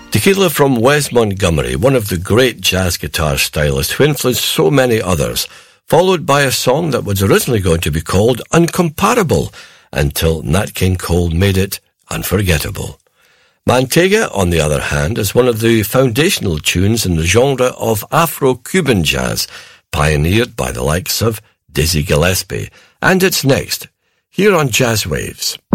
Tequila from Wes Montgomery, one of the great jazz guitar stylists who influenced so many others, followed by a song that was originally going to be called Uncomparable, until Nat King Cole made it unforgettable. Manteiga, on the other hand, is one of the foundational tunes in the genre of Afro-Cuban jazz, pioneered by the likes of Dizzy Gillespie, and it's next, here on Jazz Waves.